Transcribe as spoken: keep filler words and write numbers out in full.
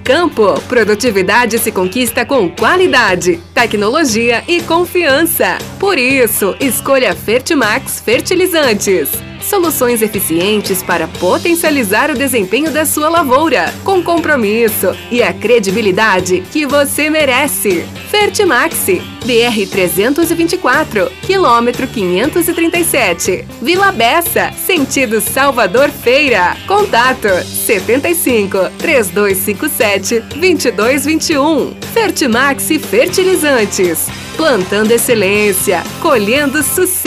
campo. Produtividade se conquista com qualidade, tecnologia e confiança. Por isso, escolha Fertimax Fertilizantes. Soluções eficientes para potencializar o desempenho da sua lavoura, com compromisso e a credibilidade que você merece. Fertimax, B R trezentos e vinte e quatro, quilômetro quinhentos e trinta e sete, Vila Bessa, sentido Salvador Feira. Contato setenta e cinco, três dois cinco sete, vinte e dois vinte e um. Fertimax Fertilizantes, plantando excelência, colhendo sucesso.